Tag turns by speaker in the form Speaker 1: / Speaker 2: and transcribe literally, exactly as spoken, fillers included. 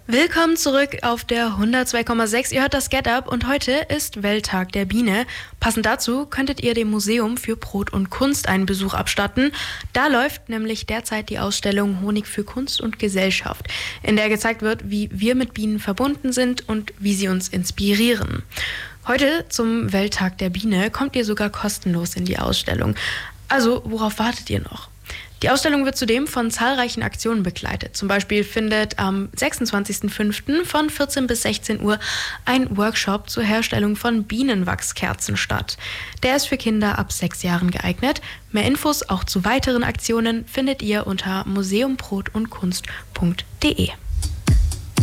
Speaker 1: Willkommen zurück auf der hundertzwei Komma sechs. Ihr hört das Get Up und heute ist Welttag der Biene. Passend dazu könntet ihr dem Museum für Brot und Kunst einen Besuch abstatten. Da läuft nämlich derzeit die Ausstellung Honig für Kunst und Gesellschaft, in der gezeigt wird, wie wir mit Bienen verbunden sind und wie sie uns inspirieren. Heute zum Welttag der Biene kommt ihr sogar kostenlos in die Ausstellung. Also, worauf wartet ihr noch? Die Ausstellung wird zudem von zahlreichen Aktionen begleitet. Zum Beispiel findet am sechsundzwanzigsten fünften von vierzehn bis sechzehn Uhr ein Workshop zur Herstellung von Bienenwachskerzen statt. Der ist für Kinder ab sechs Jahren geeignet. Mehr Infos auch zu weiteren Aktionen findet ihr unter museumbrotundkunst punkt de.